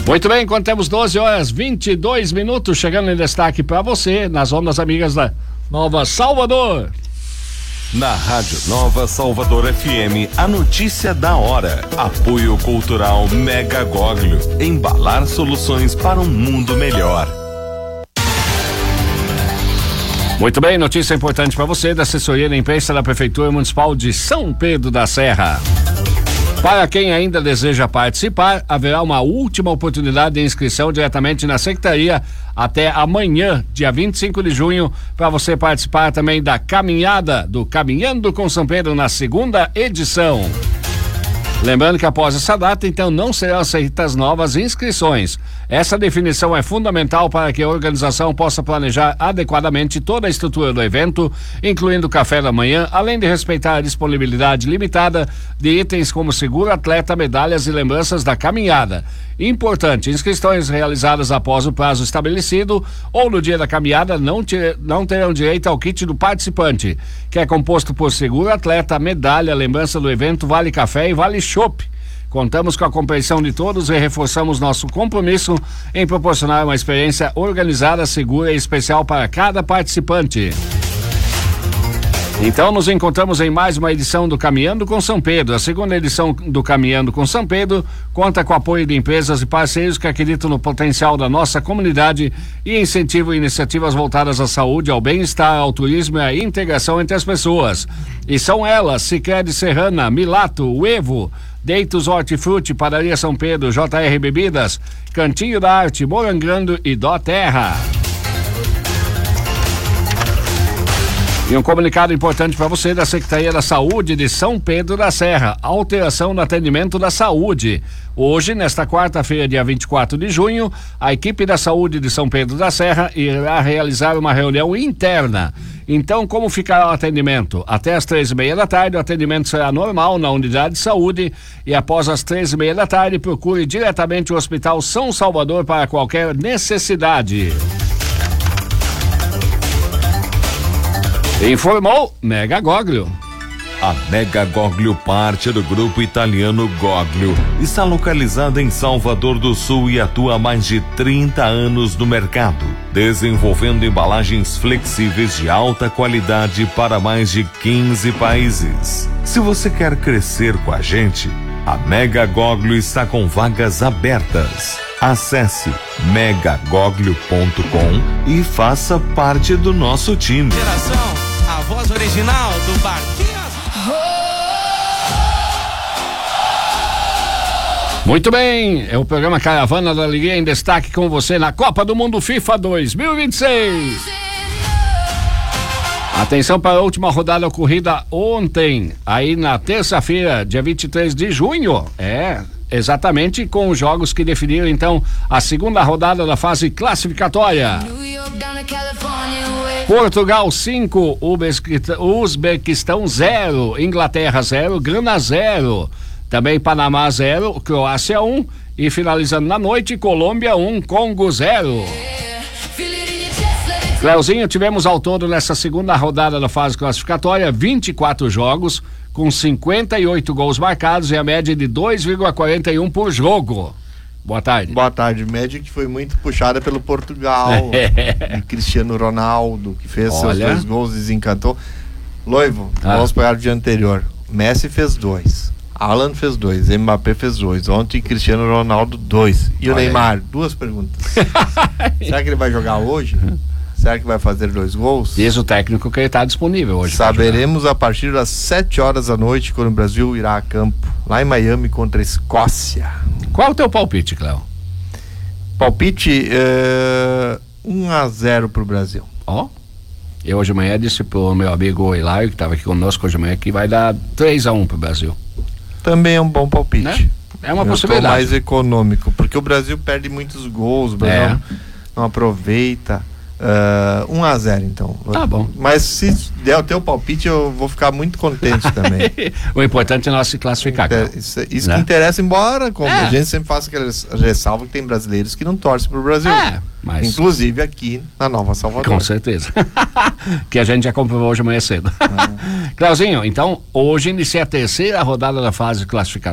Muito bem, quando temos 12h22, chegando em destaque para você nas ondas amigas da Nova Salvador. Na Rádio Nova Salvador FM, a notícia da hora. Apoio cultural Mega Goglio. Embalar soluções para um mundo melhor. Muito bem, notícia importante para você da assessoria da imprensa da Prefeitura Municipal de São Pedro da Serra. Para quem ainda deseja participar, haverá uma última oportunidade de inscrição diretamente na Secretaria até amanhã, dia 25 de junho, para você participar também da caminhada do Caminhando com São Pedro na segunda edição. Lembrando que após essa data, então, não serão aceitas novas inscrições. Essa definição é fundamental para que a organização possa planejar adequadamente toda a estrutura do evento, incluindo o café da manhã, além de respeitar a disponibilidade limitada de itens como seguro atleta, medalhas e lembranças da caminhada. Importante, inscrições realizadas após o prazo estabelecido ou no dia da caminhada não terão direito ao kit do participante, que é composto por seguro atleta, medalha, lembrança do evento, vale café e vale chopp. Contamos com a compreensão de todos e reforçamos nosso compromisso em proporcionar uma experiência organizada, segura e especial para cada participante. Então nos encontramos em mais uma edição do Caminhando com São Pedro. A segunda edição do Caminhando com São Pedro conta com o apoio de empresas e parceiros que acreditam no potencial da nossa comunidade e incentivam iniciativas voltadas à saúde, ao bem-estar, ao turismo e à integração entre as pessoas. E são elas: Sicredi Serrana, Milato, Uevo, Deitos Hortifruti, Padaria São Pedro, JR Bebidas, Cantinho da Arte, Morangando e Dó Terra. E um comunicado importante para você da Secretaria da Saúde de São Pedro da Serra: alteração no atendimento da saúde. Hoje, nesta quarta-feira, dia 24 de junho, a equipe da saúde de São Pedro da Serra irá realizar uma reunião interna. Então, como ficará o atendimento? Até às 3:30 da tarde, o atendimento será normal na unidade de saúde, e após as 3:30 da tarde, procure diretamente o Hospital São Salvador para qualquer necessidade. Informou Mega Goglio. A Mega Goglio, parte do grupo italiano Goglio, está localizada em Salvador do Sul e atua há mais de 30 anos no mercado, desenvolvendo embalagens flexíveis de alta qualidade para mais de 15 países. Se você quer crescer com a gente, a Mega Goglio está com vagas abertas. Acesse megagoglio.com e faça parte do nosso time. A voz original do Barquinhos. Muito bem, é o programa Caravana da Alegria em destaque com você na Copa do Mundo FIFA 2026. Atenção para a última rodada ocorrida ontem, aí na terça-feira, dia 23 de junho. Exatamente, com os jogos que definiram então a segunda rodada da fase classificatória. Portugal 5, Uzbequistão 0, Inglaterra 0, Gana 0, também Panamá 0, Croácia 1 e finalizando na noite, Colômbia 1, Congo 0. Cleuzinho, tivemos ao todo nessa segunda rodada da fase classificatória 24 jogos, com 58 gols marcados e a média de 2,41 por jogo. Boa tarde. Boa tarde. Média que foi muito puxada pelo Portugal, de Cristiano Ronaldo, que fez seus 2 gols, desencantou. Loivo, vamos pegar o dia anterior. Messi fez 2, Alan fez 2, Mbappé fez 2, ontem Cristiano Ronaldo 2. E o Neymar? 2 perguntas. Será que ele vai jogar hoje? Será que vai fazer 2 gols? Diz o técnico que ele está disponível hoje. Saberemos a partir das 7 horas da noite, quando o Brasil irá a campo, lá em Miami, contra a Escócia. Qual o teu palpite, Cléo? Palpite 1-0 pro Brasil. Eu hoje de manhã disse pro meu amigo Hilário, que estava aqui conosco hoje de manhã, que vai dar 3-1 pro Brasil. Também é um bom palpite, né? É uma possibilidade. Mais econômico, porque o Brasil perde muitos gols, o Brasil não aproveita. 1-0 então. Tá bom. Mas se der o teu palpite, eu vou ficar muito contente também. O importante é nós se classificar. Isso né? Que interessa, embora como a gente sempre faz aquelas ressalvas que tem brasileiros que não torcem pro Brasil. Mas... inclusive aqui na Nova Salvador. Com certeza. Que a gente já comprovou hoje amanhã cedo. Cleuzinho, então hoje inicia a terceira rodada da fase classificatória.